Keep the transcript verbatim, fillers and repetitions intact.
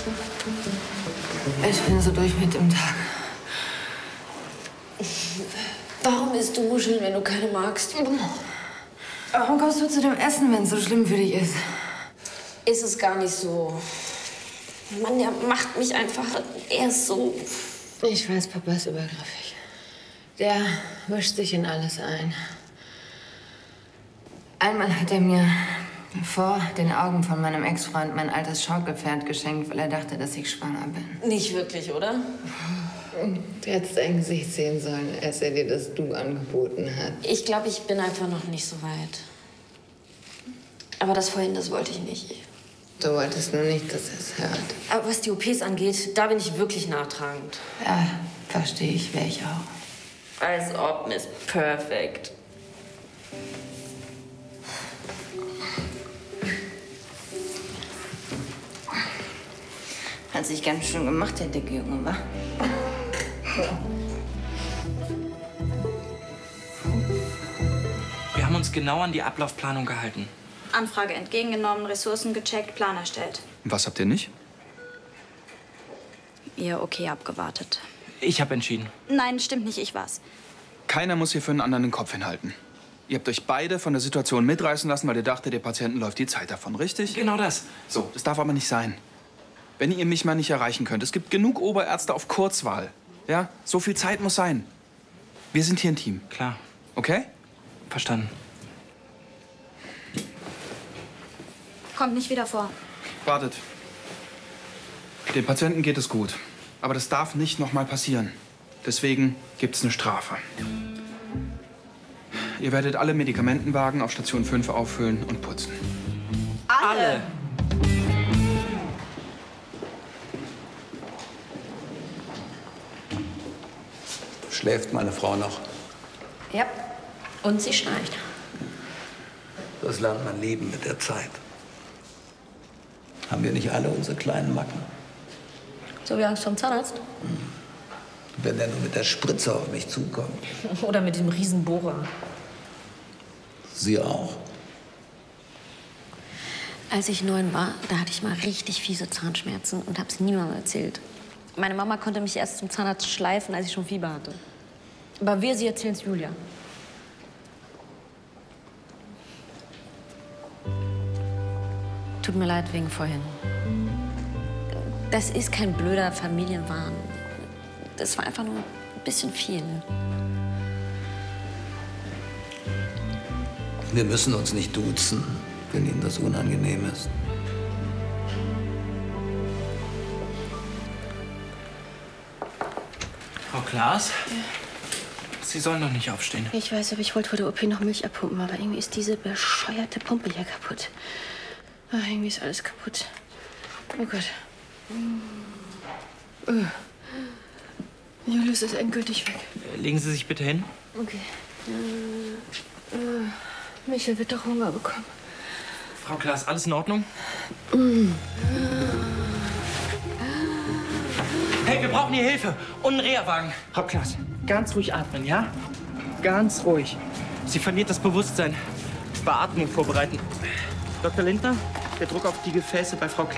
Ich bin so durch mit dem Tag. Warum isst du Muscheln, wenn du keine magst? Warum kommst du zu dem Essen, wenn es so schlimm für dich ist? Ist es gar nicht so. Mann, der macht mich einfach... Er ist so... Ich weiß, Papa ist übergriffig. Der mischt sich in alles ein. Einmal hat er mir vor den Augen von meinem Ex-Freund mein altes Schaukelpferd geschenkt, weil er dachte, dass ich schwanger bin. Nicht wirklich, oder? Du hättest dein Gesicht sehen sollen, als er dir das Du angeboten hat. Ich glaube, ich bin einfach noch nicht so weit. Aber das vorhin, das wollte ich nicht. Du wolltest nur nicht, dass er es hört. Aber was die O Ps angeht, da bin ich wirklich nachtragend. Ja, verstehe ich, wäre ich auch. Als ob Miss Perfect. Hat sich ganz schön gemacht, der dicke Junge, wa? Wir haben uns genau an die Ablaufplanung gehalten. Anfrage entgegengenommen, Ressourcen gecheckt, Plan erstellt. Was habt ihr nicht? Ihr okay abgewartet. Ich habe entschieden. Nein, stimmt nicht, ich war's. Keiner muss hier für einen anderen den Kopf hinhalten. Ihr habt euch beide von der Situation mitreißen lassen, weil ihr dachtet, der Patienten läuft die Zeit davon, richtig? Genau das. So, das darf aber nicht sein. Wenn ihr mich mal nicht erreichen könnt, es gibt genug Oberärzte auf Kurzwahl. Ja, so viel Zeit muss sein. Wir sind hier ein Team. Klar. Okay? Verstanden. Kommt nicht wieder vor. Wartet. Dem Patienten geht es gut. Aber das darf nicht noch mal passieren. Deswegen gibt's eine Strafe. Ihr werdet alle Medikamentenwagen auf Station fünf auffüllen und putzen. Alle! Schläft meine Frau noch? Ja, und sie schnarcht. Das lernt man leben mit der Zeit. Haben wir nicht alle unsere kleinen Macken? So wie Angst vom Zahnarzt? Hm. Wenn der nur mit der Spritze auf mich zukommt. Oder mit dem Riesenbohrer. Sie auch? Als ich neun war, da hatte ich mal richtig fiese Zahnschmerzen und hab's niemandem erzählt. Meine Mama konnte mich erst zum Zahnarzt schleifen, als ich schon Fieber hatte. Aber wir, sie erzählen's Julia. Tut mir leid wegen vorhin. Das ist kein blöder Familienwahn. Das war einfach nur ein bisschen viel. Wir müssen uns nicht duzen, wenn Ihnen das unangenehm ist. Frau Klaas? Ja. Sie sollen doch nicht aufstehen. Ich weiß, aber ich wollte vor der O P noch Milch abpumpen, aber irgendwie ist diese bescheuerte Pumpe hier kaputt. Ach, irgendwie ist alles kaputt. Oh Gott. Uh. Julius ist endgültig weg. Legen Sie sich bitte hin. Okay. Uh, uh, Michael wird doch Hunger bekommen. Frau Klaas, alles in Ordnung? Mm. Hey, wir brauchen hier Hilfe und einen Reha-Wagen. Frau Klaas, ganz ruhig atmen, ja? Ganz ruhig. Sie verliert das Bewusstsein. Beatmung vorbereiten. Doktor Lindner, der Druck auf die Gefäße bei Frau Klaas.